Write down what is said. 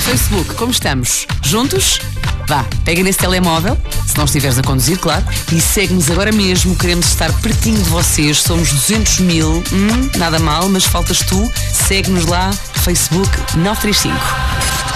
Facebook, como estamos? Juntos? Vá, pega nesse telemóvel, se não estiveres a conduzir, claro, e segue-nos agora mesmo. Queremos estar pertinho de vocês. Somos 200 mil, nada mal, mas faltas tu. Segue-nos lá, Facebook 935.